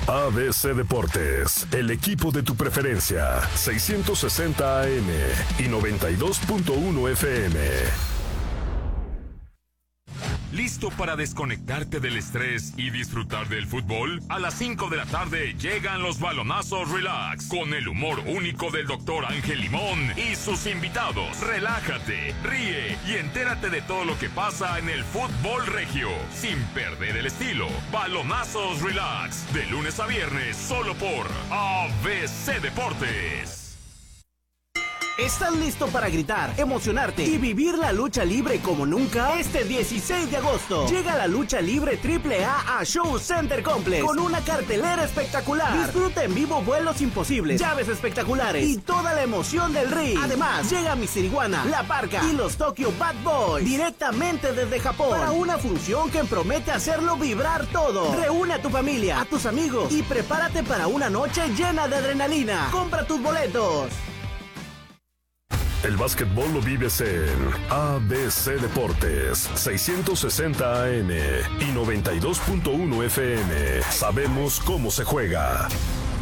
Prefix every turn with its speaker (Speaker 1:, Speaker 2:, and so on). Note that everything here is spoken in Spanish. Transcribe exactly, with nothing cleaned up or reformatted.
Speaker 1: A B C Deportes, el equipo de tu preferencia, seiscientos sesenta A M y noventa y dos punto uno F M.
Speaker 2: ¿Listo para desconectarte del estrés y disfrutar del fútbol? A las cinco de la tarde llegan los balonazos Relax, con el humor único del doctor Ángel Limón y sus invitados. Relájate, ríe y entérate de todo lo que pasa en el fútbol regio, sin perder el estilo. Balonazos Relax, de lunes a viernes, solo por A B C Deportes.
Speaker 3: ¿Estás listo para gritar, emocionarte y vivir la lucha libre como nunca? Este dieciséis de agosto llega la lucha libre triple A a Show Center Complex con una cartelera espectacular. Disfruta en vivo vuelos imposibles, llaves espectaculares y toda la emoción del ring. Además, llega Mister Iguana, La Parca y los Tokyo Bad Boys directamente desde Japón para una función que promete hacerlo vibrar todo. Reúne a tu familia, a tus amigos y prepárate para una noche llena de adrenalina. Compra tus boletos.
Speaker 1: El básquetbol lo vives en A B C Deportes, seiscientos sesenta A M y noventa y dos punto uno F M. Sabemos cómo se juega.